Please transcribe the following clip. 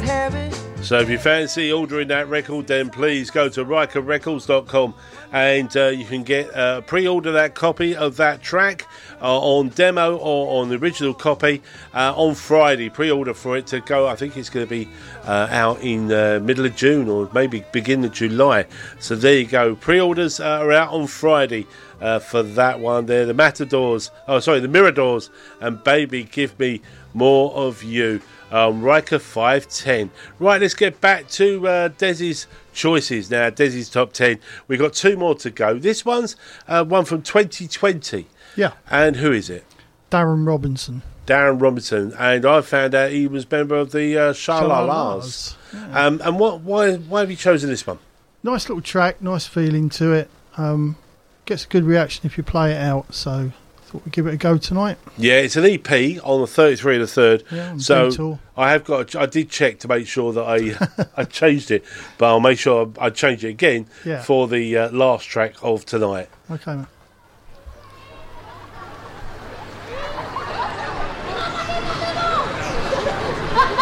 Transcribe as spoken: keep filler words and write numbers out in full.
have it. So if you fancy ordering that record, then please go to riker records dot com and uh, you can get uh, pre-order that copy of that track uh, on demo or on the original copy uh, on Friday. Pre-order for it to go. I think it's going to be uh, out in uh, middle of June or maybe beginning of July. So there you go. Pre-orders uh, are out on Friday. Uh, for that one there, the Matadors, oh sorry, the Miradors and Baby Give Me More of You, um, Riker five ten. Right, let's get back to uh, Desi's choices now, Desi's top ten. We've got two more to go. This one's uh, one from twenty twenty. Yeah. And who is it? Darren Robinson. Darren Robinson, and I found out he was member of the uh, Sha-La-Las. Yeah. Um, and what? Why? Why have you chosen this one? Nice little track, nice feeling to it. Um, gets a good reaction if you play it out, so thought we'd give it a go tonight. Yeah, it's an E P on the thirty-three of the third. Yeah, on so Beatle. I have got. I did check to make sure that I I changed it, but I'll make sure I change it again Yeah. for the uh, last track of tonight. Okay, mate.